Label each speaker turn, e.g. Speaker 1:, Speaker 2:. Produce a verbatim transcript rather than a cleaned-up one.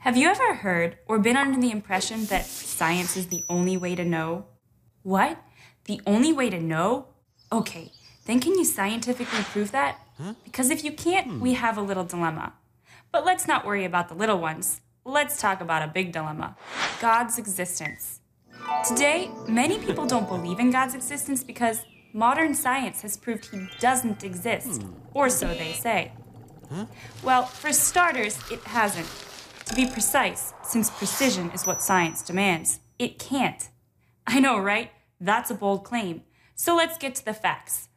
Speaker 1: Have you ever heard or been under the impression that science is the only way to know? What? The only way to know? Okay, then can you scientifically prove that?
Speaker 2: Huh?
Speaker 1: Because if you can't,
Speaker 2: Hmm.
Speaker 1: we have a little dilemma. But let's not worry about the little ones. Let's talk about a big dilemma: God's existence. Today, many people don't believe in God's existence because modern science has proved he doesn't exist,
Speaker 2: Hmm.
Speaker 1: or so they say.
Speaker 2: Huh?
Speaker 1: Well, for starters, it hasn't. To be precise, since precision is what science demands, it can't. I know, right? That's a bold claim. So let's get to the facts.